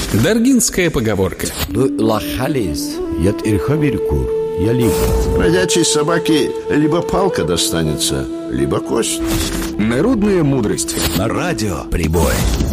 Даргинская поговорка. Бродячей собаке либо палка достанется, либо кость. Народная мудрость. На радио «Прибой».